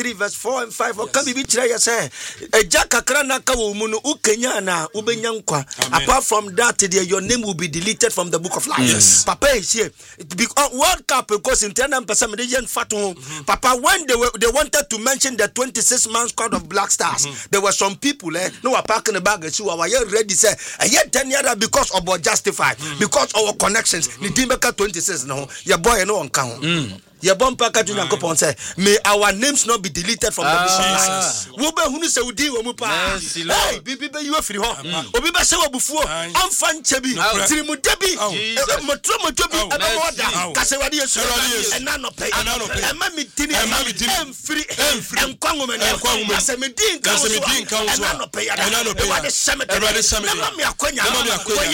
3 verse 4 and 5 can be try say eja kakra na ka wo mu no ukenya na ubenya nkwa. Apart from that your name will be deleted from the book of life. Papa is here because World Cup because in 10% they yen fatu. Papa when they wanted to mention the 26 man squad of Black Stars, there were some people no are parking the bag and see why ready say yet 10 years because of justified because our connections the team 26 no your boy no on count. Your bumper cut in say, may our names not be deleted from the book of life. Wobe hunu se udi wo mu pa. Hey, bibi you afiri ho. Obi ba se wo bufuo. Amfa nchebi. Tirimu debi. Motro motobi ebe moda. Kase wade yesu. Ena no pay. Ema mi tini. Emfiri. Enkwa ngomene. Kase me din kan so. Ena no pay. Ena no pay. Wade semete. Ema mi akonya.